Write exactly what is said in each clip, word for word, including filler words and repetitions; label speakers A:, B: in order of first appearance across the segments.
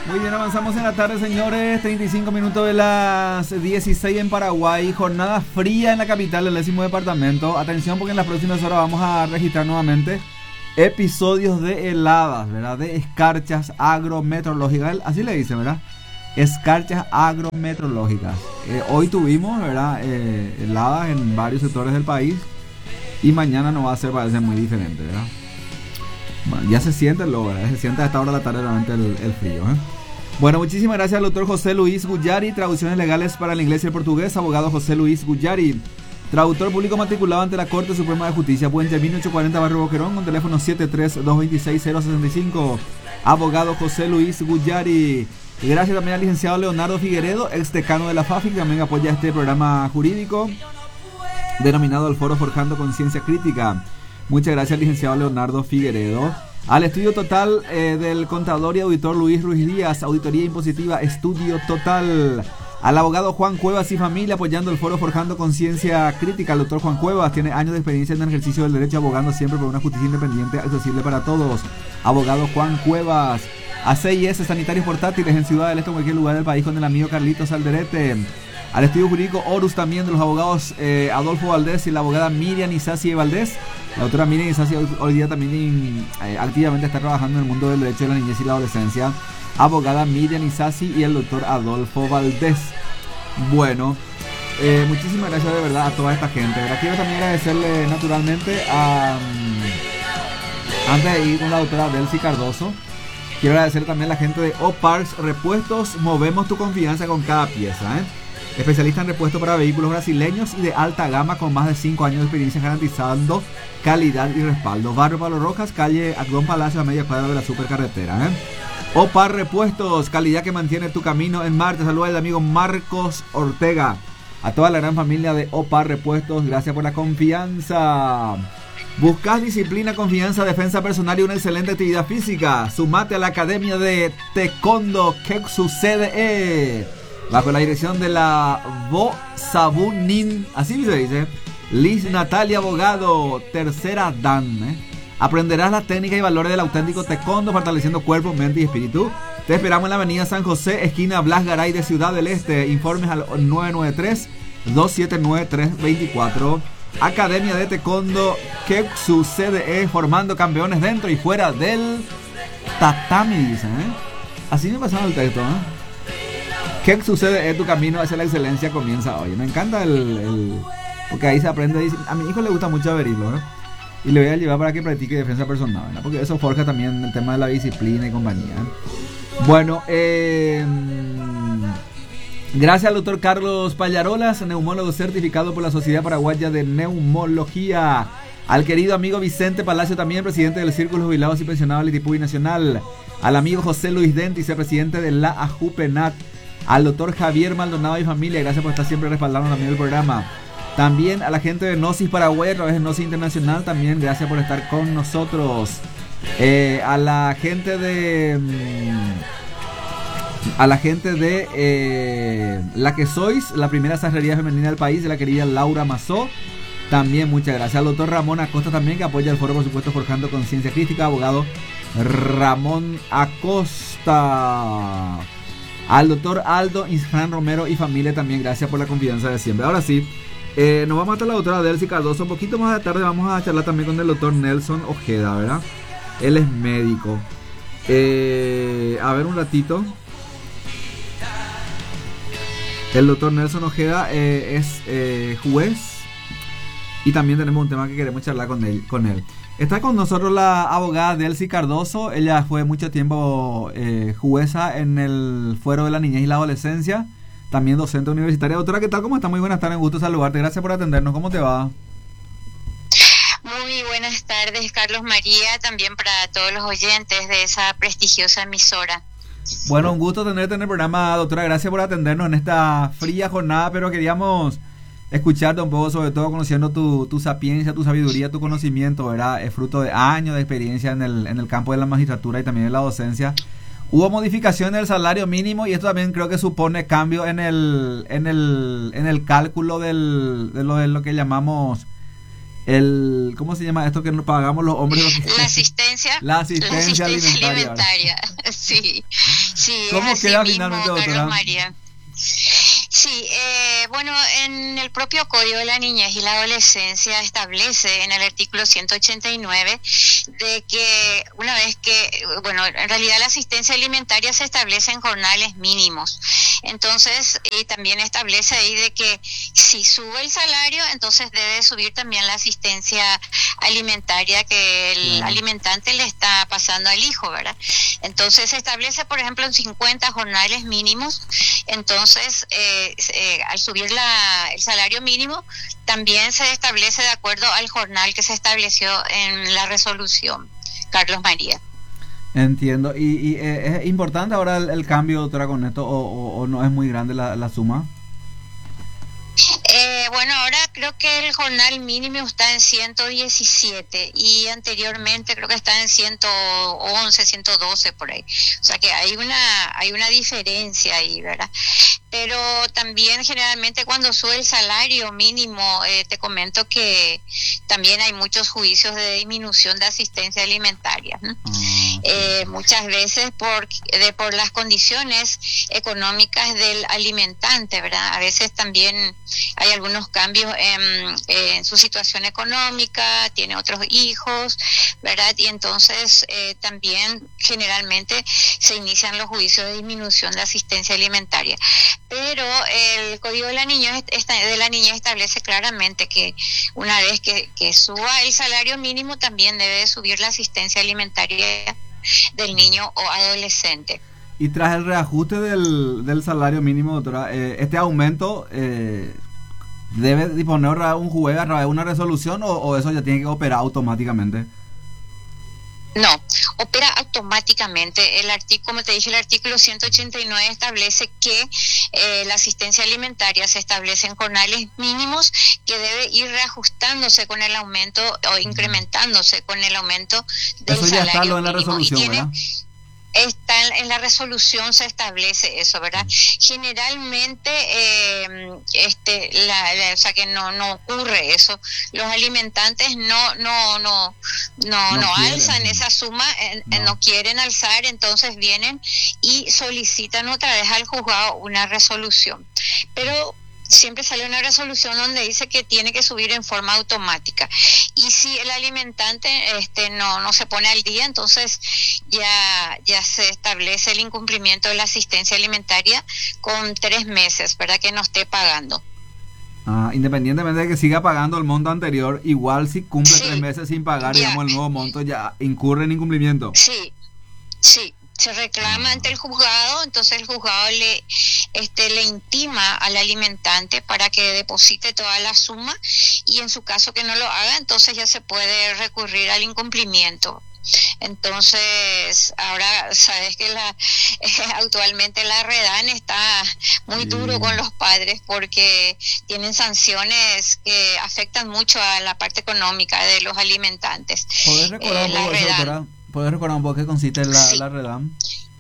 A: Muy bien, avanzamos en la tarde, señores. treinta y cinco minutos de las dieciséis en Paraguay. Jornada fría en la capital del décimo departamento. Atención, porque en las próximas horas vamos a registrar nuevamente episodios de heladas, ¿verdad? De escarchas agrometeorológicas. Así le dicen, ¿verdad? Escarchas agrometeorológicas. Eh, hoy tuvimos, ¿verdad? Eh, heladas en varios sectores del país. Y mañana no va a ser, parece, muy diferente, ¿verdad? Bueno, ya se siente, lo, ¿verdad? Se siente a esta hora de la tarde realmente el, el frío, ¿eh? Bueno, muchísimas gracias al doctor José Luis Guyari, traducciones legales para el inglés y el portugués, abogado José Luis Guyari, traductor público matriculado ante la Corte Suprema de Justicia, Puente mil ochocientos cuarenta Barrio Boquerón, con teléfono siete tres dos dos seis cero seis cinco, abogado José Luis Guyari. Gracias también al licenciado Leonardo Figueredo, ex decano de la FAFI, que también apoya este programa jurídico denominado el Foro Forjando Conciencia Crítica. Muchas gracias al licenciado Leonardo Figueredo. Al estudio total eh, del contador y auditor Luis Ruiz Díaz, auditoría impositiva, estudio total. Al abogado Juan Cuevas y familia, apoyando el Foro Forjando Conciencia Crítica. El doctor Juan Cuevas tiene años de experiencia en el ejercicio del derecho, abogando siempre por una justicia independiente, accesible para todos. Abogado Juan Cuevas. A C I S Sanitarios Portátiles en Ciudad del Este, en cualquier lugar del país, con el amigo Carlitos Alderete. Al estudio jurídico Horus también, de los abogados eh, Adolfo Valdés y la abogada Miriam Isasi Valdés. La doctora Miriam Isasi hoy, hoy día también eh, activamente está trabajando en el mundo del derecho de la niñez y la adolescencia. Abogada Miriam Isasi y el doctor Adolfo Valdés. Bueno, eh, muchísimas gracias de verdad a toda esta gente. ¿verdad? Quiero también agradecerle naturalmente a... Um, antes de ir con la doctora Delcy Cardoso, quiero agradecer también a la gente de O-Parts Repuestos. Movemos tu confianza con cada pieza, ¿eh? Especialista en repuesto para vehículos brasileños y de alta gama, con más de cinco años de experiencia, garantizando calidad y respaldo. Barrio Pablo Rojas, calle Agdón Palacio, a media cuadra de la supercarretera, ¿eh? Opar Repuestos, calidad que mantiene tu camino en Marte. Saluda al amigo Marcos Ortega. A toda la gran familia de Opar Repuestos, gracias por la confianza. ¿Buscas disciplina, confianza, defensa personal y una excelente actividad física? Sumate a la Academia de Taekwondo Keksu C D E. Bajo la dirección de la Bo Sabunin, así se dice, Liz Natalia Abogado, tercera Dan. ¿eh? Aprenderás las técnicas y valores del auténtico taekwondo, fortaleciendo cuerpo, mente y espíritu. Te esperamos en la avenida San José, esquina Blas Garay de Ciudad del Este. Informes al nueve nueve tres, dos siete nueve, tres dos cuatro. Academia de Taekwondo Keksu C D E, formando campeones dentro y fuera del tatami, dicen. ¿eh? Así me pasaba el texto, ¿eh? ¿Qué sucede? Tu camino hacia la excelencia comienza hoy. Me encanta el, el... porque ahí se aprende. A mi hijo le gusta mucho Averillo, ¿eh? Y le voy a llevar para que practique defensa personal, ¿verdad? Porque eso forja también el tema de la disciplina y compañía. ¿eh? Bueno, eh... gracias al doctor Carlos Pallarolas, neumólogo certificado por la Sociedad Paraguaya de Neumología. Al querido amigo Vicente Palacio, también presidente del Círculo de Jubilados y Pensionados del Itipuy Nacional. Al amigo José Luis Dent, vicepresidente de la AJUPENAT. Al doctor Javier Maldonado y familia, gracias por estar siempre respaldando también el programa. También a la gente de Gnosis Paraguay, a través de Gnosis Internacional, también gracias por estar con nosotros. Eh, a la gente de... A la gente de eh, La Que Sois, la primera sastrería femenina del país, de la querida Laura Mazó. También muchas gracias. Al doctor Ramón Acosta también, que apoya el foro, por supuesto, Forjando Conciencia Crítica. Abogado Ramón Acosta. Al doctor Aldo Isfran Romero y familia también, gracias por la confianza de siempre. Ahora sí, eh, nos vamos a estar la doctora Delcy Cardoso. Un poquito más de tarde vamos a charlar también con el doctor Nelson Ojeda, ¿verdad? Él es médico. Eh, a ver un ratito. El doctor Nelson Ojeda eh, es eh, juez. Y también tenemos un tema que queremos charlar con él. Con él. Está con nosotros la abogada Delcy Cardoso. Ella fue mucho tiempo eh, jueza en el Fuero de la Niñez y la Adolescencia. También docente universitaria. Doctora, ¿qué tal? ¿Cómo está? Muy buenas tardes, un gusto saludarte. Gracias por atendernos. ¿Cómo te va?
B: Muy buenas tardes, Carlos María. También para todos los oyentes de esa prestigiosa emisora.
A: Bueno, un gusto tenerte en el programa, doctora. Gracias por atendernos en esta fría jornada, pero queríamos escucharte un poco, sobre todo conociendo tu, tu sapiencia, tu sabiduría, tu conocimiento, ¿verdad? Es fruto de años de experiencia en el, en el campo de la magistratura y también en la docencia. Hubo modificación del salario mínimo y esto también creo que supone cambio en el en el en el cálculo del de lo, de lo que llamamos el ¿cómo se llama esto que nos pagamos los hombres?
B: La asistencia,
A: la asistencia,
B: la asistencia
A: alimentaria,
B: alimentaria. Sí, sí, es
A: ¿Cómo
B: así
A: queda
B: mismo,
A: finalmente,
B: Carlos
A: doctora?
B: María. Sí, eh, bueno, en el propio Código de la Niñez y la Adolescencia establece en el artículo ciento ochenta y nueve de que una vez que, bueno, en realidad la asistencia alimentaria se establece en jornales mínimos. Entonces, y también establece ahí de que si sube el salario, entonces debe subir también la asistencia alimentaria que el
A: Claro.
B: alimentante le está pasando al hijo, ¿verdad? Entonces se establece, por ejemplo, en cincuenta jornales mínimos. Entonces, eh, eh, al subir la, el salario mínimo, también se establece de acuerdo al jornal que se estableció en la resolución, Carlos María.
A: Entiendo. ¿Y, y eh, es importante ahora el, el cambio, doctora, con esto, o, o, o no es muy grande la, la suma?
B: Eh, bueno, ahora creo que el jornal mínimo está en ciento diecisiete y anteriormente creo que está en ciento once, ciento doce por ahí. O sea que hay una hay una diferencia ahí, ¿verdad? Pero también generalmente cuando sube el salario mínimo, eh, te comento que también hay muchos juicios de disminución de asistencia alimentaria, ¿no?
A: Ah, sí.
B: eh, muchas veces por, de, por las condiciones económicas del alimentante, ¿verdad? A veces también hay algunos cambios en, en su situación económica, tiene otros hijos, ¿verdad? Y entonces eh, también generalmente se inician los juicios de disminución de asistencia alimentaria. Pero el Código de la Niñez, de la Niñez establece claramente que una vez que, que suba el salario mínimo, también debe de subir la asistencia alimentaria del niño o adolescente.
A: Y tras el reajuste del, del salario mínimo, doctora, eh, ¿este aumento eh, debe disponer un juez a través de una resolución o, o eso ya tiene que operar automáticamente?
B: No, opera automáticamente. El artículo, como te dije, el artículo ciento ochenta y nueve establece que eh, la asistencia alimentaria se establece en jornales mínimos que debe ir reajustándose con el aumento o incrementándose con el aumento del
A: eso ya
B: salario
A: está lo en la
B: mínimo.
A: resolución,
B: Y tiene,
A: ¿verdad?
B: está en, en la resolución se establece eso, ¿verdad? Generalmente, eh, este, la, la, o sea que no no ocurre eso. Los alimentantes no no no no,
A: No
B: no
A: quieren.
B: alzan esa suma, eh,
A: No.
B: no quieren alzar, entonces vienen y solicitan otra vez al juzgado una resolución. Pero siempre sale una resolución donde dice que tiene que subir en forma automática. Y si el alimentante este no no se pone al día, entonces ya ya se establece el incumplimiento de la asistencia alimentaria con tres meses, ¿verdad? Que no esté pagando.
A: Ah, independientemente de que siga pagando el monto anterior, igual si cumple
B: Sí.
A: tres meses sin pagar,
B: Ya.
A: digamos, el nuevo monto, ya incurre en incumplimiento.
B: Sí, sí. Se reclama ante el juzgado, entonces el juzgado le este le intima al alimentante para que deposite toda la suma y en su caso que no lo haga, entonces ya se puede recurrir al incumplimiento. Entonces, ahora sabes que la eh, actualmente la REDAN está muy
A: Sí.
B: duro con los padres porque tienen sanciones que afectan mucho a la parte económica de los alimentantes.
A: ¿Podés recordar
B: Eh,
A: un
B: la
A: poco eso,
B: REDAN.
A: doctora? ¿Podés recordar un poco qué consiste la,
B: Sí.
A: la REDAM?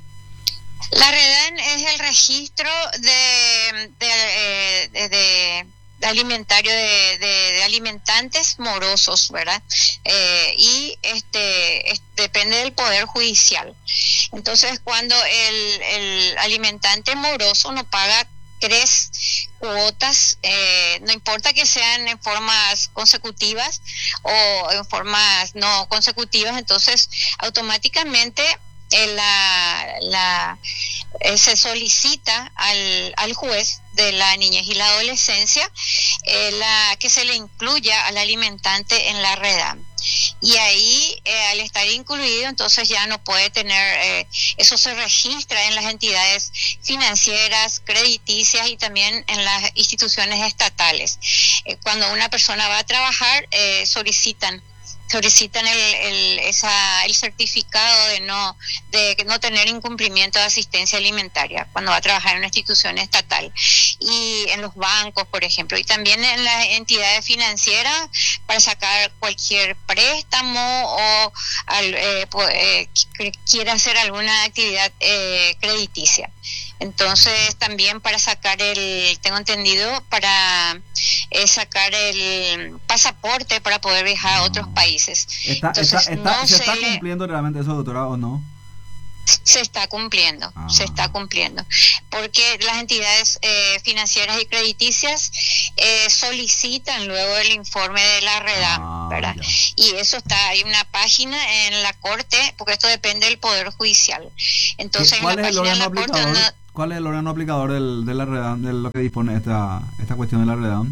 B: La REDAN es el registro de, de, eh, de, de- de alimentario de, de, de alimentantes morosos, ¿verdad? Eh, y este es- depende del Poder Judicial. Entonces, cuando el, el alimentante moroso no paga tres cuotas, eh, no importa que sean en formas consecutivas o en formas no consecutivas, entonces automáticamente eh, la, la eh, se solicita al, al juez de la niñez y la adolescencia eh, la que se le incluya al alimentante en la REDAM. Y ahí, eh, al estar incluido, entonces ya no puede tener, eh, eso se registra en las entidades financieras, crediticias y también en las instituciones estatales. Eh, cuando una persona va a trabajar, eh, solicitan solicitan el, el, esa, el certificado de no de no tener incumplimiento de asistencia alimentaria cuando va a trabajar en una institución estatal y en los bancos, por ejemplo, y también en las entidades financieras para sacar cualquier préstamo o al, eh, eh, quiera hacer alguna actividad eh, crediticia. Entonces también para sacar el, tengo entendido, para eh, sacar el pasaporte para poder viajar a otros países.
A: ¿Está,
B: Entonces,
A: está, está,
B: no
A: ¿Se está
B: se le-
A: cumpliendo realmente eso, doctora, o no?
B: Se está cumpliendo,
A: Ah.
B: se está cumpliendo, porque las entidades eh, financieras y crediticias eh, solicitan luego el informe de la REDAM,
A: Ah,
B: ¿verdad?
A: ya.
B: Y eso está, hay una página en la Corte, porque esto depende del Poder Judicial. Entonces, en la
A: ¿Cuál es el
B: página de
A: órgano
B: la Corte,
A: aplicador?
B: donde-
A: ¿Cuál es el órgano aplicador del, de la redam, de lo que dispone esta, esta cuestión de la redam?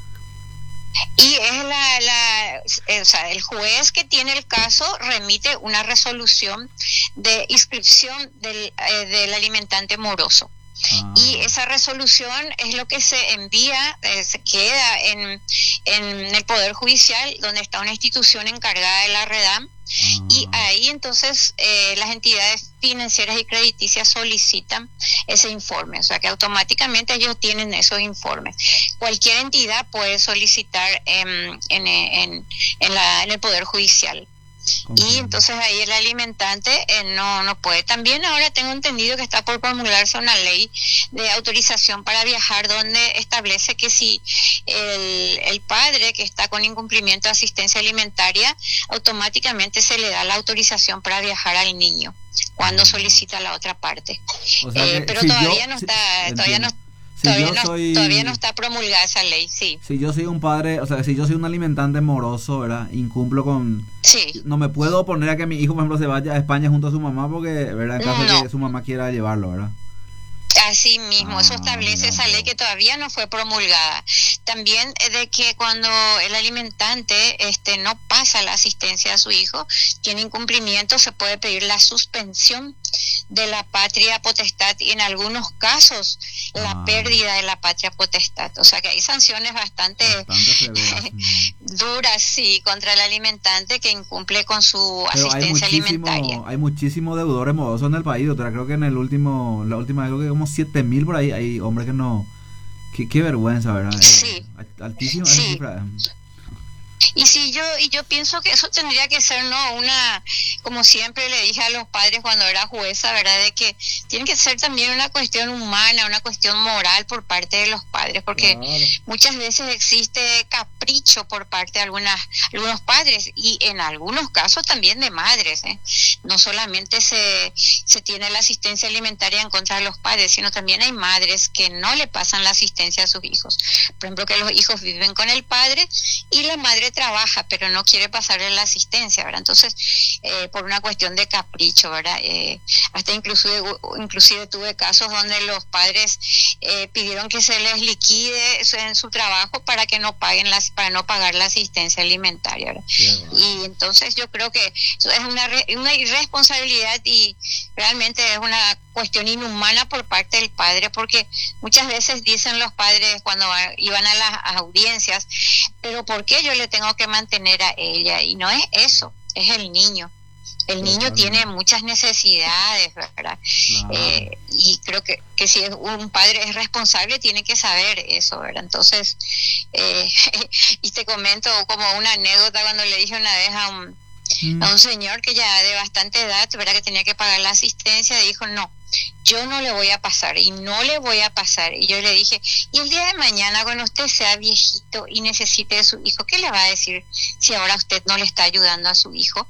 B: y es la, la eh, o sea, el juez que tiene el caso remite una resolución de inscripción del, eh, del alimentante moroso.
A: Ah.
B: Y esa resolución es lo que se envía, eh, se queda en, en el Poder Judicial, donde está una institución encargada de la REDAM,
A: Ah.
B: y ahí entonces eh, las entidades financieras y crediticias solicitan ese informe, o sea que automáticamente ellos tienen esos informes. Cualquier entidad puede solicitar en, en, en, en, la, en el Poder Judicial. Y entonces ahí el alimentante eh, no no puede. También ahora tengo entendido que está por promulgarse una ley de autorización para viajar, donde establece que si el, el padre que está con incumplimiento de asistencia alimentaria, automáticamente se le da la autorización para viajar al niño cuando solicita la otra parte.
A: O sea
B: Eh,
A: que
B: pero
A: si
B: todavía
A: yo-
B: no
A: si-
B: está, todavía no,
A: entiendo. Si
B: todavía
A: yo
B: no,
A: soy-
B: todavía no está promulgada esa ley, sí,
A: Si yo soy un padre, o sea, si yo soy un alimentante moroso, ¿verdad? Incumplo con...
B: sí.
A: No me puedo oponer a que mi hijo, por ejemplo, se vaya a España junto a su mamá porque, ¿verdad? En caso de
B: No.
A: que su mamá quiera llevarlo, ¿verdad?
B: Así mismo,
A: Ah,
B: eso establece
A: ya,
B: esa
A: ya.
B: ley que todavía no fue promulgada. También eh, de que cuando el alimentante este no pasa la asistencia a su hijo, tiene incumplimiento, se puede pedir la suspensión de la patria potestad y en algunos casos la
A: Ah.
B: pérdida de la patria potestad. O sea que hay sanciones bastante
A: Bastante severas. Mm.
B: duras, sí, contra el alimentante que incumple con su
A: Pero hay
B: asistencia alimentaria.
A: muchísimo, hay muchísimos deudores morosos en el país, doctora. Creo que en el último, la última vez creo que como siete mil por ahí hay hombres que no... Qué, qué vergüenza, ¿verdad?
B: Sí.
A: Eh, altísima esa
B: Sí.
A: cifra.
B: Y sí, yo y yo pienso que eso tendría que ser, no, una, como siempre le dije a los padres cuando era jueza, ¿verdad? De que tiene que ser también una cuestión humana, una cuestión moral por parte de los padres, porque
A: Claro.
B: muchas veces existe capricho por parte de algunas, algunos padres y en algunos casos también de madres, ¿eh? No solamente se, se tiene la asistencia alimentaria en contra de los padres, sino también hay madres que no le pasan la asistencia a sus hijos. Por ejemplo, que los hijos viven con el padre y la madre trabaja, pero no quiere pasarle la asistencia, ¿verdad? Entonces, eh, por una cuestión de capricho, ¿verdad? Eh, hasta inclusive, inclusive tuve casos donde los padres eh, pidieron que se les liquide en su trabajo para que no paguen las, para no pagar la asistencia alimentaria, ¿verdad? Y entonces yo creo que eso es una, re- una irresponsabilidad y realmente es una cuestión inhumana por parte del padre, porque muchas veces dicen los padres cuando va- iban a las audiencias, pero ¿por qué yo le tengo que mantener a ella? Y no es eso, es el niño. El niño
A: Totalmente.
B: tiene muchas necesidades, ¿verdad?
A: Claro.
B: Eh, y creo que, que si es un padre es responsable, tiene que saber eso, ¿verdad? Entonces, eh, y te comento como una anécdota cuando le dije una vez a un,
A: Mm.
B: a un señor que ya de bastante edad, ¿verdad? Que tenía que pagar la asistencia, dijo, no, yo no le voy a pasar y no le voy a pasar. Y yo le dije, y el día de mañana cuando usted sea viejito y necesite de su hijo, ¿qué le va a decir si ahora usted no le está ayudando a su hijo?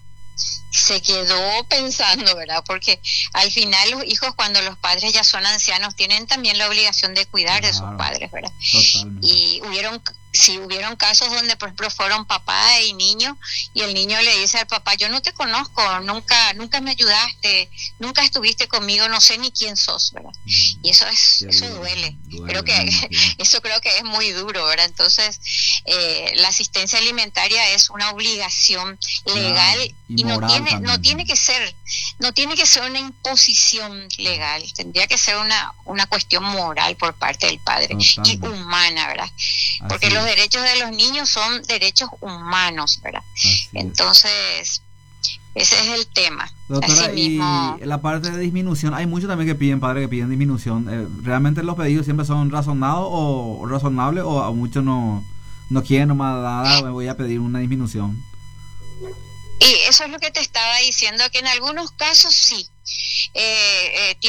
B: Se quedó pensando, ¿verdad? Porque al final los hijos, cuando los padres ya son ancianos, tienen también la obligación de cuidar de sus
A: Claro.
B: padres, ¿verdad?
A: Totalmente.
B: Y hubieron, sí, hubieron casos donde, por ejemplo, fueron papá y niño, y el niño le dice al papá, yo no te conozco, nunca nunca me ayudaste, nunca estuviste conmigo, no sé ni quién sos, ¿verdad?
A: Mm.
B: Y eso es
A: Qué
B: eso
A: duro,
B: duele.
A: duele,
B: Creo
A: me
B: que
A: imagino.
B: eso creo que es muy duro, ¿verdad? Entonces, eh, la asistencia alimentaria es una obligación legal
A: Claro, y
B: y no
A: moral
B: tiene
A: también.
B: no tiene que ser no tiene que ser una imposición legal, tendría que ser una una cuestión moral por parte del padre
A: Totalmente.
B: y humana, ¿verdad? Porque
A: Así
B: los
A: es,
B: derechos de los niños son derechos humanos, ¿verdad?
A: así es.
B: Entonces, ese es el tema.
A: Doctora,
B: Así
A: y
B: mismo,
A: la parte de disminución, hay muchos también que piden, padres que piden disminución. Eh, ¿Realmente los pedidos siempre son razonados o, o razonables o a muchos no, no quieren nomás nada, me voy a pedir una disminución?
B: y eso es lo que te estaba diciendo, que en algunos casos sí, eh, eh, tiene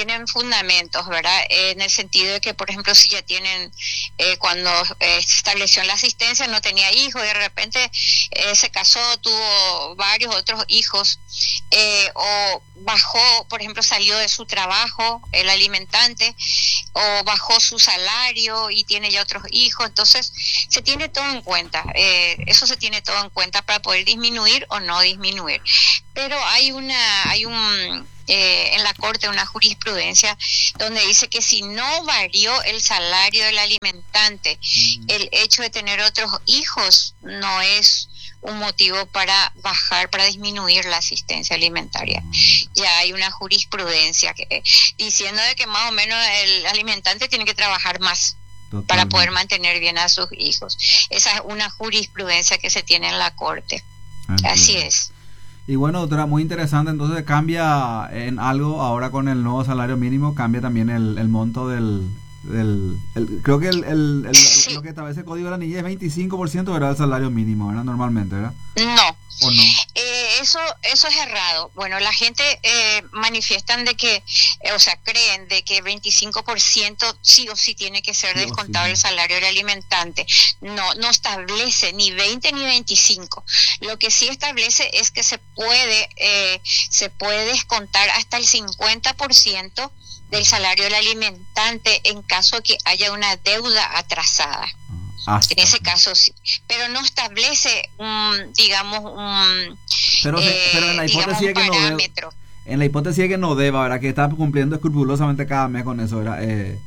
B: tienen fundamentos, ¿verdad? Eh, en el sentido de que, por ejemplo, si ya tienen, eh, cuando eh, se estableció la asistencia, no tenía hijos, y de repente eh, se casó, tuvo varios otros hijos, eh, o bajó, por ejemplo, salió de su trabajo, el alimentante, o bajó su salario y tiene ya otros hijos. Entonces, se tiene todo en cuenta, eh, eso se tiene todo en cuenta para poder disminuir o no disminuir. Pero hay una, hay un, eh, en la Corte una jurisprudencia donde dice que si no varió el salario del alimentante, mm. el hecho de tener otros hijos no es un motivo para bajar, para disminuir la asistencia alimentaria. Ya hay una jurisprudencia que, diciendo de que más o menos el alimentante tiene que trabajar más. Totalmente. Para poder mantener bien a sus hijos. Esa es una jurisprudencia que se tiene en la Corte. Entiendo. Así es.
A: Y bueno, doctora, muy interesante. Entonces cambia en algo ahora con el nuevo salario mínimo, cambia también el, el monto del... del el, creo que el, el, el, sí. Lo que establece el Código de la Niñez es veinticinco por ciento, ¿verdad? El salario mínimo, ¿verdad? Normalmente, ¿verdad?
B: No.
A: ¿O no?
B: Eh, eso eso es errado. Bueno, la gente eh, manifiestan de que, eh, o sea, creen de que veinticinco por ciento sí o sí tiene que ser sí descontado sí. el salario del alimentante. No, no establece ni veinte ni veinticinco. Lo que sí establece es que se puede, eh, se puede descontar hasta el cincuenta por ciento del salario del alimentante en caso de que haya una deuda atrasada. Hasta. En ese caso sí, pero no establece un, digamos, un
A: pero, eh, pero en la hipótesis digamos, un parámetro. Que no deba, en la hipótesis de que no deba, ¿verdad? Que está cumpliendo escrupulosamente cada mes con eso, ¿verdad? Eh,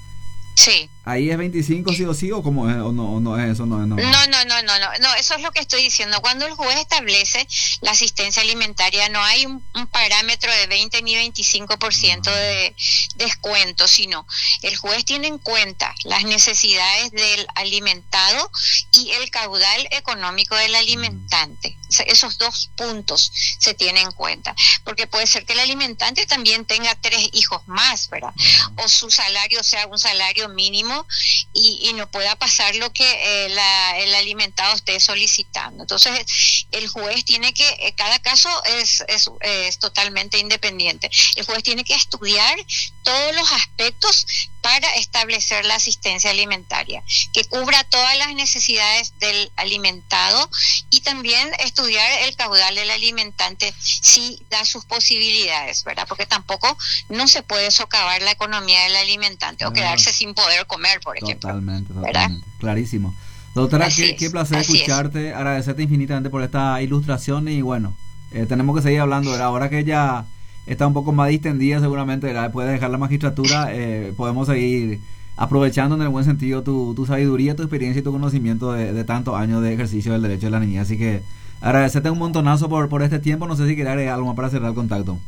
B: sí.
A: ¿Ahí es veinticinco sí o sí o cómo es? ¿O no, o no es eso? No, no.
B: No, no, no, no, no, no, eso es lo que estoy diciendo. Cuando el juez establece la asistencia alimentaria, no hay un, un parámetro de veinte ni veinticinco por ciento de descuento, sino el juez tiene en cuenta las necesidades del alimentado y el caudal económico del alimentante. Esos dos puntos se tienen en cuenta, porque puede ser que el alimentante también tenga tres hijos más, ¿verdad? O su salario sea un salario mínimo y, y no pueda pasar lo que eh, la, el alimentado esté solicitando. Entonces, el juez tiene que, eh, cada caso es, es, es totalmente independiente. El juez tiene que estudiar todos los aspectos para establecer la asistencia alimentaria, que cubra todas las necesidades del alimentado y también estudiar el caudal del alimentante si da sus posibilidades, ¿verdad? Porque tampoco no se puede socavar la economía del alimentante claro. o quedarse sin poder comer, por ejemplo.
A: Totalmente, totalmente. ¿Verdad? Clarísimo. Doctora, qué, qué placer escucharte, es. agradecerte infinitamente por esta ilustración y bueno, eh, tenemos que seguir hablando, ¿verdad? Ahora que ya está un poco más distendida seguramente, ¿verdad? Después de dejar la magistratura, eh, podemos seguir aprovechando en el buen sentido tu, tu sabiduría, tu experiencia y tu conocimiento de, de tantos años de ejercicio del derecho de la niñez. Así que agradecerte un montonazo por, por este tiempo. No sé si quieres agregar algo más para cerrar el contacto.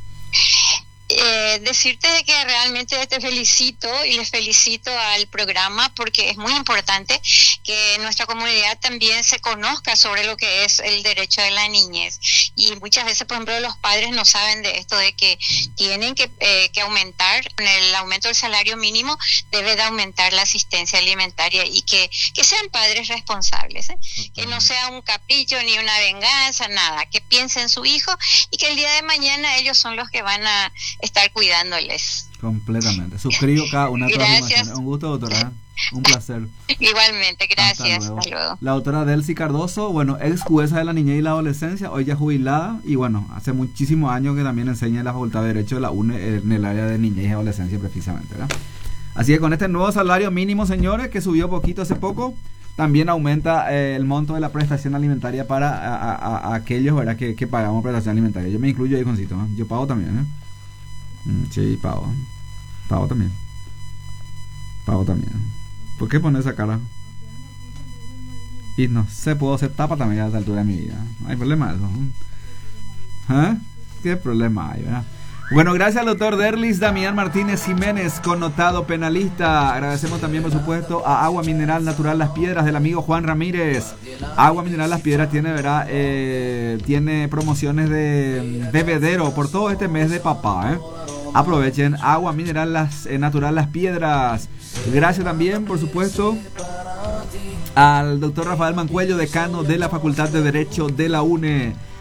B: Eh, decirte que realmente te felicito y les felicito al programa porque es muy importante que nuestra comunidad también se conozca sobre lo que es el derecho de la niñez y muchas veces, por ejemplo, los padres no saben de esto, de que tienen que, eh, que aumentar, con el aumento del salario mínimo debe de aumentar la asistencia alimentaria y que, que sean padres responsables, ¿eh? Que no sea un capricho ni una venganza, nada, que piensen en su hijo y que el día de mañana ellos son los que van a estar cuidándoles.
A: Completamente. Suscribo cada una de tus afirmaciones. Un gusto, doctora. Un placer.
B: Igualmente, gracias.
A: Hasta luego.
B: Hasta luego.
A: La doctora Delcy Cardoso, bueno, ex jueza de la niñez y la adolescencia, hoy ya jubilada y bueno, hace muchísimos años que también enseña en la Facultad de Derecho de la U N E en el área de niñez y adolescencia precisamente, ¿verdad? Así que con este nuevo salario mínimo, señores, que subió poquito hace poco, también aumenta eh, el monto de la prestación alimentaria para a, a, a aquellos, ¿verdad?, que, que pagamos prestación alimentaria. Yo me incluyo ahí, Juancito, ¿eh? Yo pago también, ¿eh? Mm, sí, pago. Pago también. Pago también. ¿Por qué pones esa cara? Y no sé, puedo hacer tapa también a esta altura de mi vida. No hay problema de eso. ¿Eh? ¿Qué problema hay, verdad? Bueno, gracias al doctor Derlis Damián Martínez Jiménez, connotado penalista. Agradecemos también, por supuesto, a Agua Mineral Natural Las Piedras del amigo Juan Ramírez. Agua Mineral Las Piedras tiene, ¿verdad? Eh, tiene promociones de bebedero por todo este mes de papá, ¿eh? Aprovechen Agua Mineral las, eh, Natural Las Piedras. Gracias también, por supuesto, al doctor Rafael Mancuello, decano de la Facultad de Derecho de la U N E.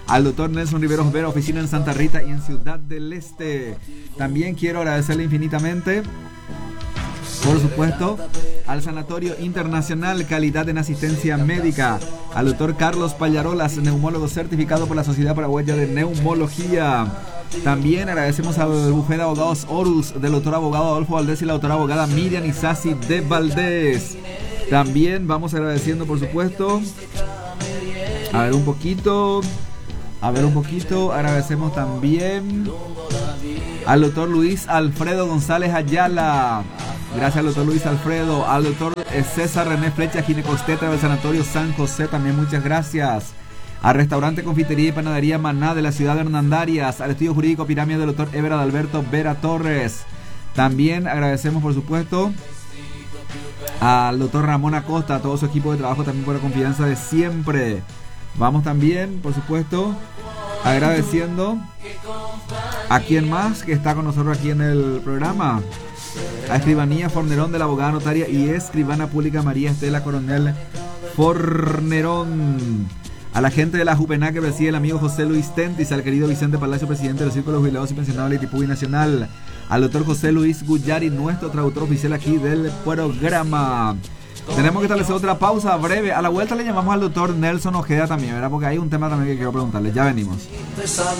A: al doctor Nelson Riveros Vera, oficina en Santa Rita y en Ciudad del Este. También quiero agradecerle infinitamente, por supuesto, al Sanatorio Internacional Calidad en Asistencia Médica, al doctor Carlos Pallarolas, neumólogo certificado por la Sociedad Paraguaya de Neumología. También agradecemos al bufete de abogados Horus del doctor abogado Adolfo Valdés y la doctora abogada Miriam Isasi de Valdés. También vamos agradeciendo, por supuesto, a ver un poquito, a ver un poquito, agradecemos también al doctor Luis Alfredo González Ayala. Gracias al doctor Luis Alfredo, al doctor César René Flecha, ginecosteta del Sanatorio San José, también muchas gracias. Al restaurante, confitería y panadería Maná de la ciudad de Hernandarias, al estudio jurídico Pirámide del doctor Everard Alberto Vera Torres. También agradecemos, por supuesto, al doctor Ramón Acosta, a todo su equipo de trabajo, también por la confianza de siempre. Vamos también, por supuesto, agradeciendo a quien más que está con nosotros aquí en el programa. A Escribanía Fornerón de la abogada notaria y escribana pública María Estela Coronel Fornerón. A la gente de la Jupená que preside el amigo José Luis Tentis, al querido Vicente Palacio, presidente del Círculo de Jubilados y Pensionados de Itipuy Nacional, al doctor José Luis Guyari, nuestro traductor oficial aquí del programa. Tenemos que establecer otra pausa breve. A la vuelta le llamamos al doctor Nelson Ojeda también, ¿verdad? Porque hay un tema también que quiero preguntarle. Ya venimos.